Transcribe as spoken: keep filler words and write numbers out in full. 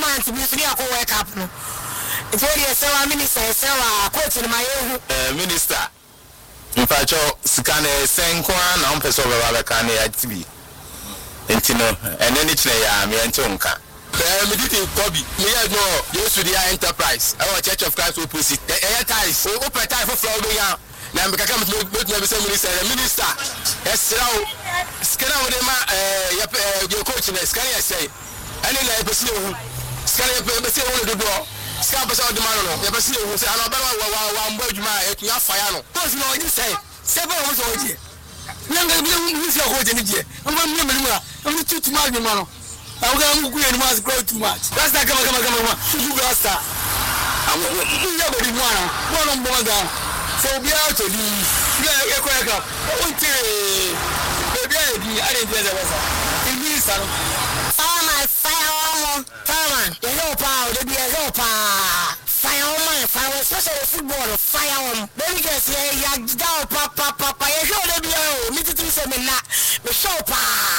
months we free ako wake up no it's all the sewa minister sewa coach in my eh minister mfacho sikane senkwa na ompeso baba beka na ya tibi entino ene ni kire ya me entonka eh me didi kobi me ya no yesu dia enterprise our church of Christ opposite eh ties o open tie for flow be ya na me kaka me me be say minister minister esra o skana o de ma eh ya coach na skana ya say ene na epesi ehu skana epesi ehu do do ska pesa o de ma no ya pesi ehu say ana ba wa wa mbo adwuma etunya fire no boss no only say seven was oje nyanga bi mu si ko je ni je mo mo me mu a mo tutu ma adwuma no awu ga mu ku ye ni ma grow too much rasta kama kama kama su rasta awu ya bodi mu ana mo no mbo ga so bi a to di ya e ko ga o ti e bi a di are di za basa ibi sa no my fire Tama yo pa o de bi yo pa fire on my fire especially football fire on baby guys yeah ya down pa pa pa